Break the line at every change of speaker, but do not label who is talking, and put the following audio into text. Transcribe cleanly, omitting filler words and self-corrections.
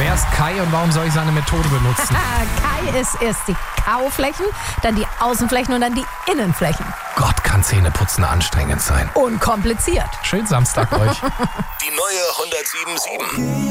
Wer ist Kai und warum soll ich seine Methode benutzen?
Kai ist erst die Kauflächen, dann die Außenflächen und dann die Innenflächen.
Gott, kann Zähneputzen anstrengend sein.
Unkompliziert.
Schönen Samstag euch.
Die neue 107.7.